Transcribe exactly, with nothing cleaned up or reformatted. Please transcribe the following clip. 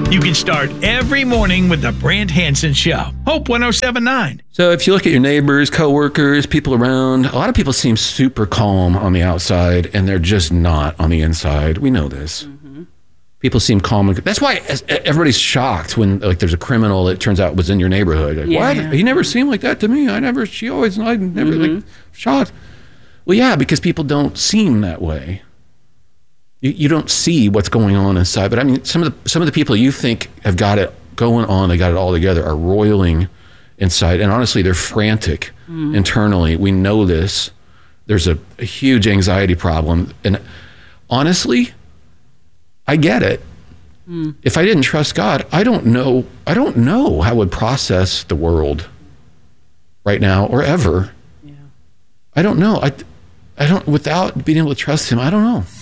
You can start every morning with the Brant Hansen Show. Hope one oh seven point nine. So if you look at your neighbors, coworkers, people around, a lot of people seem super calm on the outside, and they're just not on the inside. We know this. Mm-hmm. People seem calm. That's why everybody's shocked when like there's a criminal that turns out was in your neighborhood. Like, yeah. What? He never seemed like that to me. I never, she always, I never mm-hmm. like shocked. Well, yeah, because people don't seem that way. You, you don't see what's going on inside. But I mean, some of the some of the people you think have got it going on, they got it all together, are roiling inside. And honestly, they're frantic mm. internally. We know this. There's a, a huge anxiety problem. And honestly, I get it. Mm. If I didn't trust God, I don't know. I don't know how I would process the world right now or ever. Yeah. I don't know. I, I don't, without being able to trust him, I don't know.